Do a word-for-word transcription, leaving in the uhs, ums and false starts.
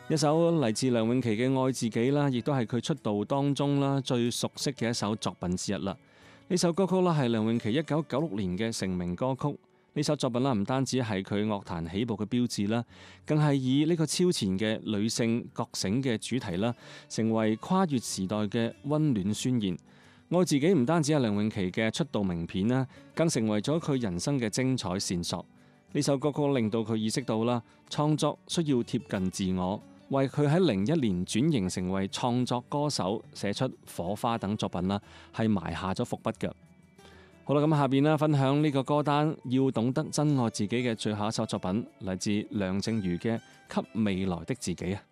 一首嚟自梁詠琪嘅《愛自己》啦，亦都係佢出道當中啦最熟悉嘅一首作品之一啦。呢首歌曲啦係梁詠琪一九九六年嘅成名歌曲。呢首作品啦唔單止係佢樂壇起步嘅標誌啦，更係以呢個超前嘅女性覺醒嘅主題啦，成為跨越時代嘅溫暖宣言。愛自己唔單止係梁詠琪嘅出道名片啦，更成為咗佢人生嘅精彩線索。呢首歌曲令到佢意識到啦，創作需要貼近自我，為佢喺零一年轉型成為創作歌手、寫出火花等作品啦，係埋下咗伏筆嘅。好啦，咁下邊啦，分享呢個歌單要懂得珍愛自己嘅最後一首作品，嚟自梁靜茹嘅《給未來的自己》啊。